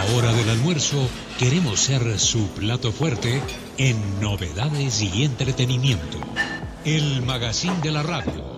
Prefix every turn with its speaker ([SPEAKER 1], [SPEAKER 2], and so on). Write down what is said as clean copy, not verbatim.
[SPEAKER 1] hora del almuerzo queremos ser su plato fuerte en novedades y entretenimiento. El Magazine de la Radio.